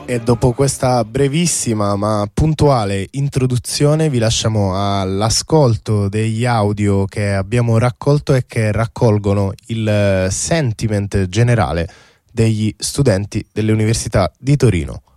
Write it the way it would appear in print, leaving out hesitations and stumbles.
E dopo questa brevissima ma puntuale introduzione vi lasciamo all'ascolto degli audio che abbiamo raccolto e che raccolgono il sentiment generale degli studenti delle università di Torino.